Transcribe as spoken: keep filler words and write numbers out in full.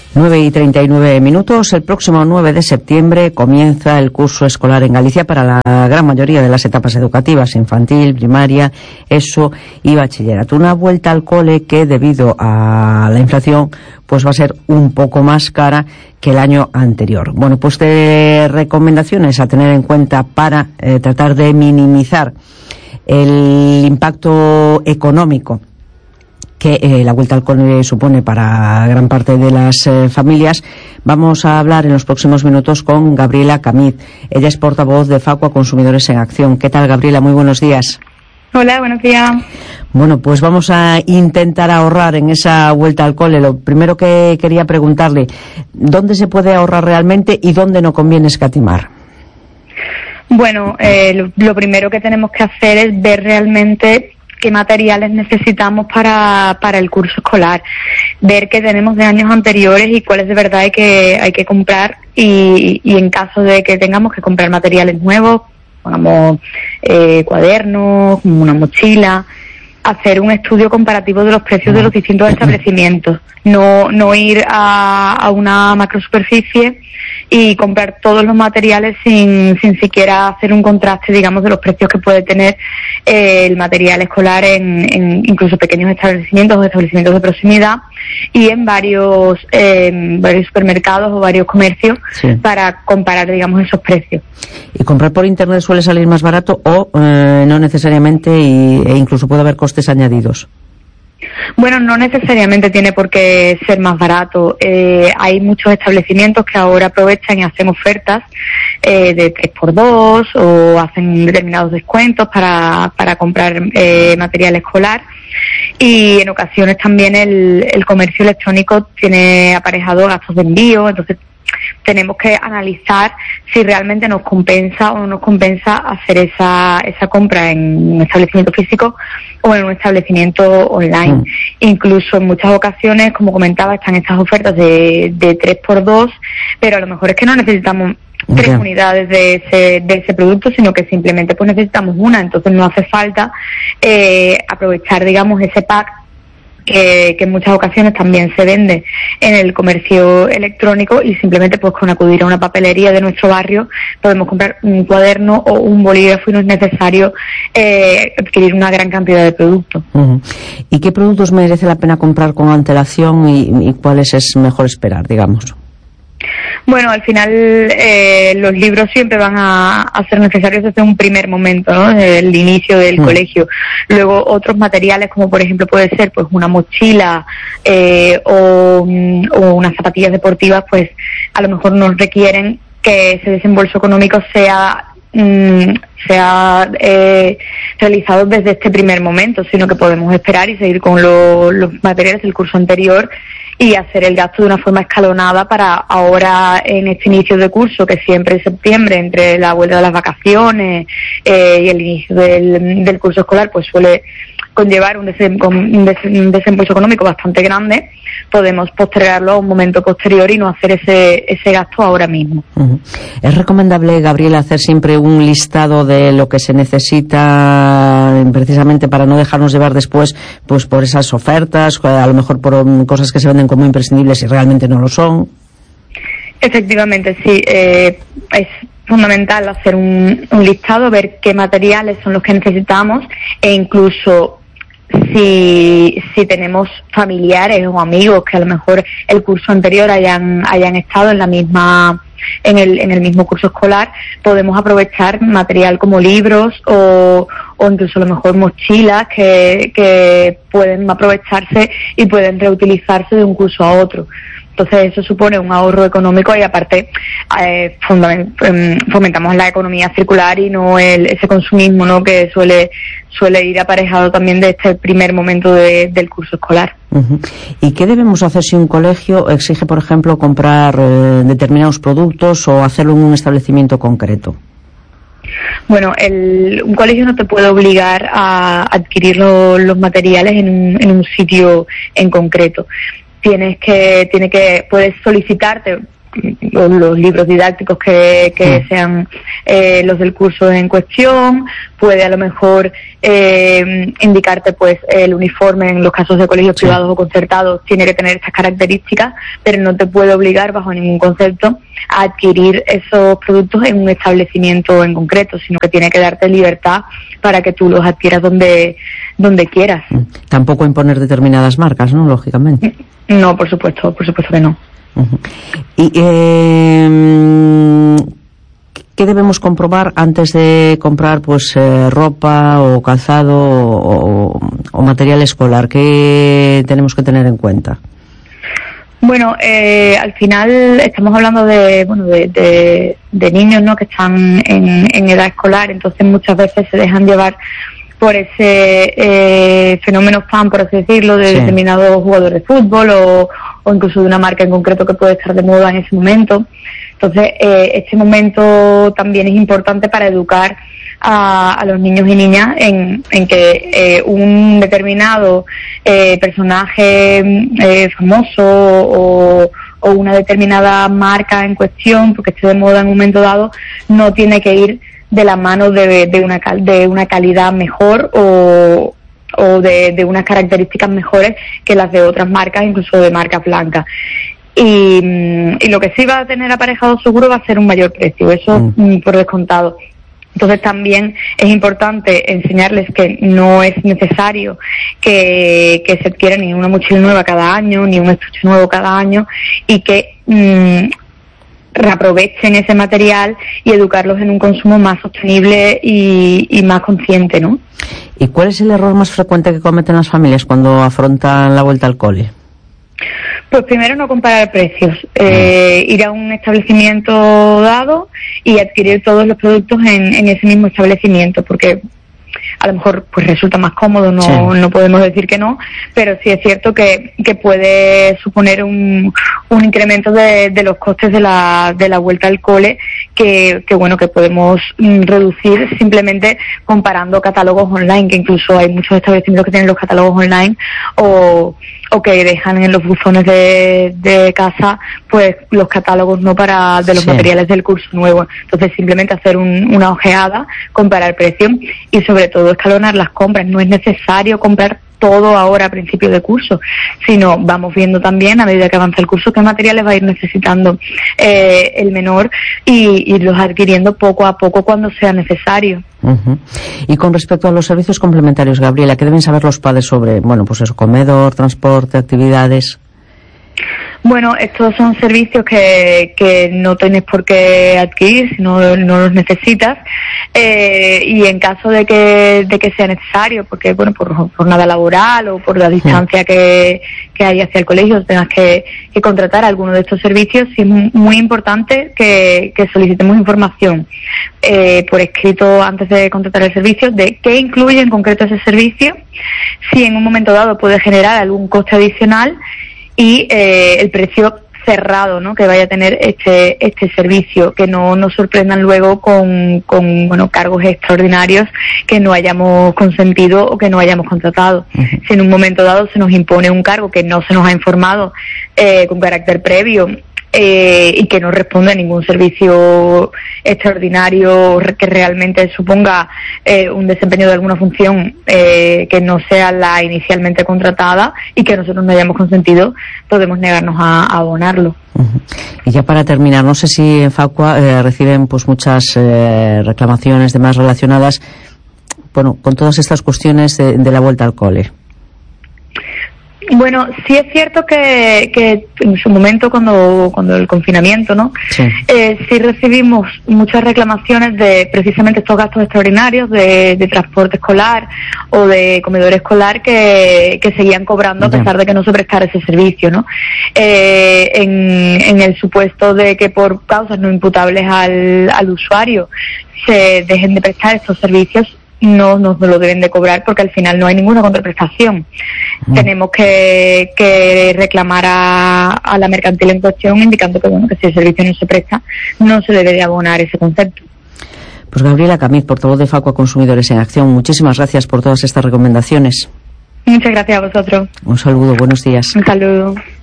nueve y treinta y nueve minutos. El próximo nueve de septiembre comienza el curso escolar en Galicia para la gran mayoría de las etapas educativas, infantil, primaria, ESO y bachillerato. Una vuelta al cole que, debido a la inflación, pues va a ser un poco más cara que el año anterior. Bueno, pues de recomendaciones a tener en cuenta para eh, tratar de minimizar el impacto económico que eh, la vuelta al cole supone para gran parte de las eh, familias. Vamos a hablar en los próximos minutos con Gabriela Camid. Ella es portavoz de Facua Consumidores en Acción. ¿Qué tal, Gabriela? Muy buenos días. Hola, buenos días. Bueno, pues vamos a intentar ahorrar en esa vuelta al cole. Lo primero que quería preguntarle, ¿dónde se puede ahorrar realmente y dónde no conviene escatimar? Bueno, eh, lo, lo primero que tenemos que hacer es ver realmente qué materiales necesitamos para, para el curso escolar, ver qué tenemos de años anteriores y cuáles de verdad hay que, hay que comprar y, y en caso de que tengamos que comprar materiales nuevos, pongamos eh, cuadernos, una mochila, hacer un estudio comparativo de los precios de los distintos establecimientos, no, no ir a, a una macrosuperficie y comprar todos los materiales sin, sin siquiera hacer un contraste, digamos, de los precios que puede tener eh, el material escolar en, en incluso pequeños establecimientos o establecimientos de proximidad y en varios, eh, varios supermercados o varios comercios, sí, para comparar, digamos, esos precios. ¿Y comprar por internet suele salir más barato o eh, no necesariamente y, e incluso puede haber costes añadidos? Bueno, no necesariamente tiene por qué ser más barato. Eh, hay muchos establecimientos que ahora aprovechan y hacen ofertas eh, de tres por dos o hacen determinados descuentos para, para comprar eh, material escolar. Y en ocasiones también el, el comercio electrónico tiene aparejado gastos de envío, entonces tenemos que analizar si realmente nos compensa o no nos compensa hacer esa esa compra en un establecimiento físico o en un establecimiento online. Mm. Incluso en muchas ocasiones, como comentaba, están estas ofertas de, de tres por dos, pero a lo mejor es que no necesitamos tres okay. unidades de ese, de ese producto, sino que simplemente pues necesitamos una, entonces no hace falta eh, aprovechar, digamos, ese pack Que, que en muchas ocasiones también se vende en el comercio electrónico y simplemente pues con acudir a una papelería de nuestro barrio podemos comprar un cuaderno o un bolígrafo y no es necesario eh, adquirir una gran cantidad de productos. Uh-huh. ¿Y qué productos merece la pena comprar con antelación y, y cuáles es mejor esperar, digamos? Bueno, al final eh, los libros siempre van a, a ser necesarios desde un primer momento, ¿no? El inicio del mm. colegio. Luego otros materiales como por ejemplo puede ser pues una mochila eh, o, o unas zapatillas deportivas, pues a lo mejor nos requieren que ese desembolso económico sea mm, sea eh, realizado desde este primer momento, sino que podemos esperar y seguir con lo, los materiales del curso anterior y hacer el gasto de una forma escalonada para ahora en este inicio de curso, que siempre en septiembre, entre la vuelta de las vacaciones eh, y el inicio del, del curso escolar, pues suele conllevar un, desem, un, des, un desembolso económico bastante grande, podemos postergarlo a un momento posterior y no hacer ese, ese gasto ahora mismo. Uh-huh. ¿Es recomendable, Gabriela, hacer siempre un listado de lo que se necesita precisamente para no dejarnos llevar después pues por esas ofertas, a lo mejor por um, cosas que se venden como imprescindibles y realmente no lo son? Efectivamente, sí. Eh, es fundamental hacer un, un listado, ver qué materiales son los que necesitamos e incluso si si tenemos familiares o amigos que a lo mejor el curso anterior hayan hayan estado en la misma en el en el mismo curso escolar, podemos aprovechar material como libros o o incluso a lo mejor mochilas que que pueden aprovecharse y pueden reutilizarse de un curso a otro. Entonces eso supone un ahorro económico y aparte eh, fomentamos la economía circular y no el, ese consumismo, ¿no?, que suele suele ir aparejado también de este primer momento de, del curso escolar. Uh-huh. ¿Y qué debemos hacer si un colegio exige, por ejemplo, comprar eh, determinados productos o hacerlo en un establecimiento concreto? Bueno, el, un colegio no te puede obligar a adquirir lo, los materiales en un, en un sitio en concreto. Tienes que, tiene que, puedes solicitarte los, los libros didácticos que, que sean eh, los del curso en cuestión, puede a lo mejor eh, indicarte pues el uniforme en los casos de colegios sí. privados o concertados tiene que tener estas características, pero no te puede obligar bajo ningún concepto a adquirir esos productos en un establecimiento en concreto, sino que tiene que darte libertad para que tú los adquieras donde donde quieras. Tampoco imponer determinadas marcas, ¿no? Lógicamente. No, por supuesto, por supuesto que no. Uh-huh. Y eh, ¿qué debemos comprobar antes de comprar pues eh, ropa o calzado o, o material escolar? ¿Qué tenemos que tener en cuenta? Bueno, eh, al final estamos hablando de bueno de, de, de niños, ¿no?, que están en, en edad escolar, entonces muchas veces se dejan llevar por ese eh, fenómeno fan, por así decirlo, de sí. determinados jugadores de fútbol o, o incluso de una marca en concreto que puede estar de moda en ese momento. Entonces, eh, este momento también es importante para educar a, a los niños y niñas en, en que eh, un determinado eh, personaje eh, famoso o, o una determinada marca en cuestión, porque esté de moda en un momento dado, no tiene que ir de la mano de, de una de una calidad mejor o, o de, de unas características mejores que las de otras marcas, incluso de marcas blancas. Y, y lo que sí va a tener aparejado seguro va a ser un mayor precio, eso mm. por descontado. Entonces también es importante enseñarles que no es necesario que, que se adquiera ni una mochila nueva cada año, ni un estuche nuevo cada año, y que mmm, reaprovechen ese material y educarlos en un consumo más sostenible y, y más consciente, ¿no? ¿Y cuál es el error más frecuente que cometen las familias cuando afrontan la vuelta al cole? Pues primero no comparar precios, eh, ir a un establecimiento dado y adquirir todos los productos en, en ese mismo establecimiento, porque a lo mejor pues resulta más cómodo, no, sí. no podemos decir que no, pero sí es cierto que, que puede suponer un, un incremento de, de los costes de la, de la vuelta al cole que, que bueno, que podemos mm, reducir simplemente comparando catálogos online, que incluso hay muchos establecimientos que tienen los catálogos online o, o que dejan en los buzones de, de casa pues los catálogos no para de los sí. materiales del curso nuevo. Entonces simplemente hacer un, una ojeada, comparar precios y sobre todo escalonar las compras. No es necesario comprar todo ahora a principio de curso, sino vamos viendo también a medida que avanza el curso qué materiales va a ir necesitando eh, el menor y irlos adquiriendo poco a poco cuando sea necesario. Uh-huh. Y con respecto a los servicios complementarios, Gabriela, ¿qué deben saber los padres sobre, bueno, pues eso, comedor, transporte, actividades? Bueno, estos son servicios que, que no tienes por qué adquirir si no, no los necesitas, eh, y en caso de que, de que sea necesario, porque bueno, por jornada laboral o por la distancia que, que hay hacia el colegio, tengas que, que contratar alguno de estos servicios, sí es muy importante que, que solicitemos información eh, por escrito antes de contratar el servicio de qué incluye en concreto ese servicio, si en un momento dado puede generar algún coste adicional y eh, el precio cerrado, ¿no?, que vaya a tener este este servicio, que no nos sorprendan luego con, con bueno, cargos extraordinarios que no hayamos consentido o que no hayamos contratado. Uh-huh. Si en un momento dado se nos impone un cargo que no se nos ha informado eh, con carácter previo, Eh, y que no responde a ningún servicio extraordinario que realmente suponga eh, un desempeño de alguna función eh, que no sea la inicialmente contratada y que nosotros no hayamos consentido, podemos negarnos a, a abonarlo. Uh-huh. Y ya para terminar, no sé si en Facua eh, reciben pues muchas eh, reclamaciones demás relacionadas bueno, con todas estas cuestiones de, de la vuelta al cole. Bueno, sí es cierto que, que en su momento, cuando cuando el confinamiento, ¿no? Sí. Eh, sí recibimos muchas reclamaciones de precisamente estos gastos extraordinarios de, de transporte escolar o de comedor escolar que, que seguían cobrando a pesar de que no se prestara ese servicio, ¿no? Eh, en, en el supuesto de que por causas no imputables al, al usuario se dejen de prestar estos servicios, no nos lo deben de cobrar porque al final no hay ninguna contraprestación. Mm. Tenemos que, que reclamar a, a la mercantil en cuestión indicando que bueno que si el servicio no se presta no se debe de abonar ese concepto. Pues Gabriela Camiz, portavoz de Facua Consumidores en Acción, muchísimas gracias por todas estas recomendaciones. Muchas gracias a vosotros. Un saludo, buenos días. Un saludo.